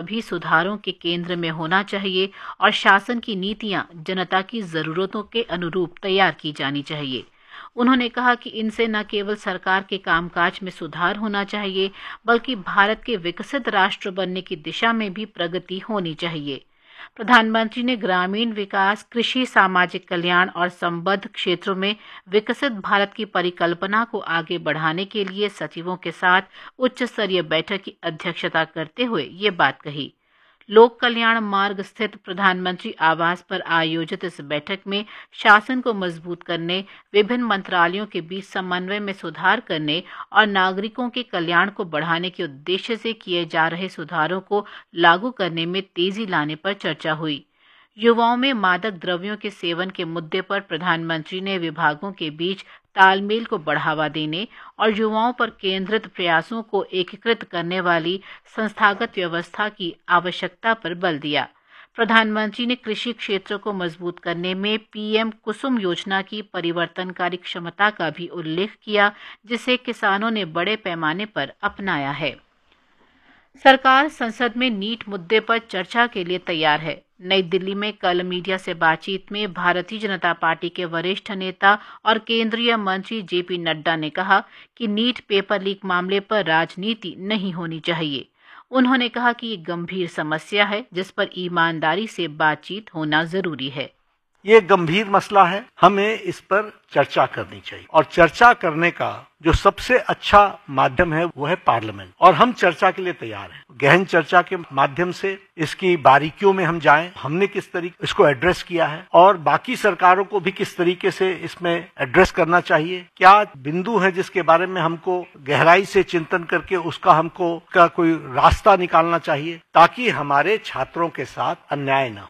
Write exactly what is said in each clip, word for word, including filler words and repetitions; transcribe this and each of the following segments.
सभी सुधारों के केंद्र में होना चाहिए और शासन की नीतियां जनता की ज़रूरतों के अनुरूप तैयार की जानी चाहिए। उन्होंने कहा कि इनसे न केवल सरकार के कामकाज में सुधार होना चाहिए, बल्कि भारत के विकसित राष्ट्र बनने की दिशा में भी प्रगति होनी चाहिए। प्रधानमंत्री ने ग्रामीण विकास, कृषि, सामाजिक कल्याण और संबद्ध क्षेत्रों में विकसित भारत की परिकल्पना को आगे बढ़ाने के लिए सचिवों के साथ उच्च स्तरीय बैठक की अध्यक्षता करते हुए ये बात कही। लोक कल्याण मार्ग स्थित प्रधानमंत्री आवास पर आयोजित इस बैठक में शासन को मजबूत करने, विभिन्न मंत्रालयों के बीच समन्वय में सुधार करने और नागरिकों के कल्याण को बढ़ाने के उद्देश्य से किए जा रहे सुधारों को लागू करने में तेजी लाने पर चर्चा हुई। युवाओं में मादक द्रव्यों के सेवन के मुद्दे पर प्रधानमंत्री ने विभागों के बीच तालमेल को बढ़ावा देने और युवाओं पर केंद्रित प्रयासों को एकीकृत करने वाली संस्थागत व्यवस्था की आवश्यकता पर बल दिया। प्रधानमंत्री ने कृषि क्षेत्र को मजबूत करने में पीएम कुसुम योजना की परिवर्तनकारी क्षमता का भी उल्लेख किया, जिसे किसानों ने बड़े पैमाने पर अपनाया है। सरकार संसद में नीट मुद्दे पर चर्चा के लिए तैयार है। नई दिल्ली में कल मीडिया से बातचीत में भारतीय जनता पार्टी के वरिष्ठ नेता और केंद्रीय मंत्री जेपी नड्डा ने कहा कि नीट पेपर लीक मामले पर राजनीति नहीं होनी चाहिए। उन्होंने कहा कि ये गंभीर समस्या है जिस पर ईमानदारी से बातचीत होना जरूरी है। ये गंभीर मसला है, हमें इस पर चर्चा करनी चाहिए और चर्चा करने का जो सबसे अच्छा माध्यम है वो है पार्लियामेंट, और हम चर्चा के लिए तैयार हैं। गहन चर्चा के माध्यम से इसकी बारीकियों में हम जाएं, हमने किस तरीके इसको एड्रेस किया है और बाकी सरकारों को भी किस तरीके से इसमें एड्रेस करना चाहिए, क्या बिंदु है जिसके बारे में हमको गहराई से चिंतन करके उसका हमको का कोई रास्ता निकालना चाहिए ताकि हमारे छात्रों के साथ अन्याय न हो।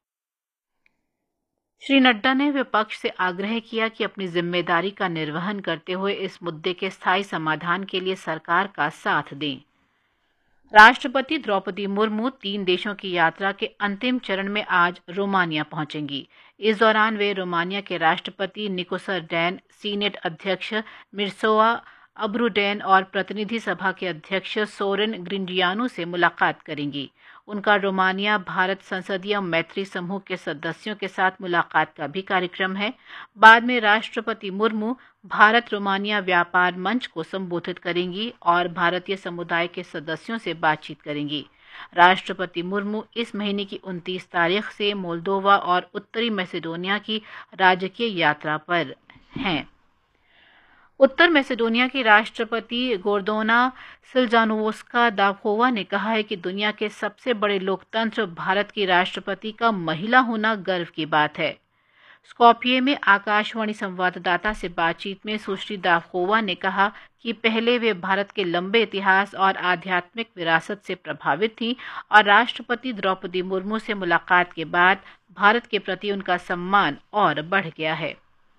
श्री नड्डा ने विपक्ष से आग्रह किया कि अपनी जिम्मेदारी का निर्वहन करते हुए इस मुद्दे के स्थायी समाधान के लिए सरकार का साथ दें। राष्ट्रपति द्रौपदी मुर्मू तीन देशों की यात्रा के अंतिम चरण में आज रोमानिया पहुंचेंगी। इस दौरान वे रोमानिया के राष्ट्रपति निकोसर डैन, सीनेट अध्यक्ष मिर्सोआ अब्रुडेन और प्रतिनिधि सभा के अध्यक्ष सोरेन ग्रिंडियानो से मुलाकात करेंगी। उनका रोमानिया भारत संसदीय मैत्री समूह के सदस्यों के साथ मुलाकात का भी कार्यक्रम है। बाद में राष्ट्रपति मुर्मू भारत रोमानिया व्यापार मंच को संबोधित करेंगी और भारतीय समुदाय के सदस्यों से बातचीत करेंगी। राष्ट्रपति मुर्मू इस महीने की उनतीस तारीख से मोल्दोवा और उत्तरी मैसेडोनिया की राजकीय यात्रा पर हैं। उत्तर मैसेडोनिया की राष्ट्रपति गोर्दाना सिल्जानोवस्का दाकोवा ने कहा है कि दुनिया के सबसे बड़े लोकतंत्र भारत की राष्ट्रपति का महिला होना गर्व की बात है। स्कॉपिये में आकाशवाणी संवाददाता से बातचीत में सुश्री दाकोवा ने कहा कि पहले वे भारत के लंबे इतिहास और आध्यात्मिक विरासत से प्रभावित थीं और राष्ट्रपति द्रौपदी मुर्मू से मुलाकात के बाद भारत के प्रति उनका सम्मान और बढ़ गया है।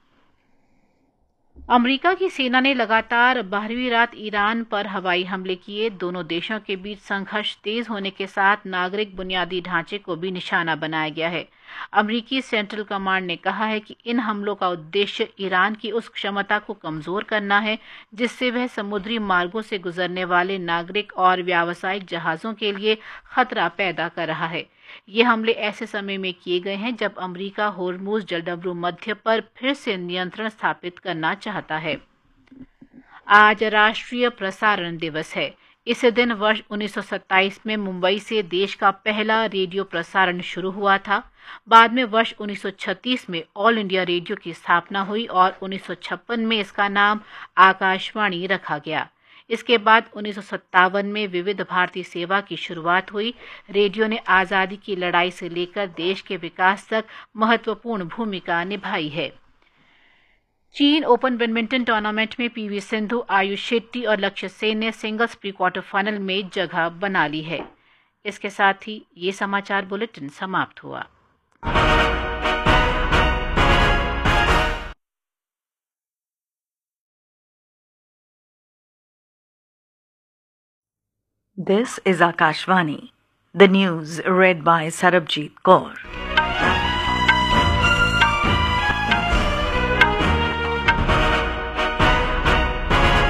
अमेरिका की सेना ने लगातार बारहवीं रात ईरान पर हवाई हमले किए। दोनों देशों के बीच संघर्ष तेज होने के साथ नागरिक बुनियादी ढांचे को भी निशाना बनाया गया है। अमेरिकी सेंट्रल कमांड ने कहा है कि इन हमलों का उद्देश्य ईरान की उस क्षमता को कमजोर करना है जिससे वह समुद्री मार्गों से गुजरने वाले नागरिक और व्यावसायिक जहाज़ों के लिए खतरा पैदा कर रहा है। ये हमले ऐसे समय में किए गए हैं जब अमेरिका होर्मुज जलडमरू मध्य पर फिर से नियंत्रण स्थापित करना चाहता है। आज राष्ट्रीय प्रसारण दिवस है। इस दिन वर्ष उन्नीस सौ सत्ताईस में मुंबई से देश का पहला रेडियो प्रसारण शुरू हुआ था। बाद में वर्ष उन्नीस सौ छत्तीस में ऑल इंडिया रेडियो की स्थापना हुई और उन्नीस सौ छप्पन में इसका नाम आकाशवाणी रखा गया। इसके बाद उन्नीस सौ सत्तावन में विविध भारती सेवा की शुरुआत हुई। रेडियो ने आज़ादी की लड़ाई से लेकर देश के विकास तक महत्वपूर्ण भूमिका निभाई है। चीन ओपन बैडमिंटन टूर्नामेंट में पीवी सिंधु, आयुष शेट्टी और लक्ष्य सेन ने सिंगल्स प्री क्वार्टर फाइनल में जगह बना ली है। इसके साथ ही ये समाचार बुलेटिन समाप्त हुआ। This is Akashvani. The news read by Sarabjit Kaur.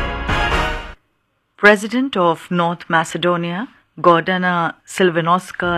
President of North Macedonia, Gordana Silvanowska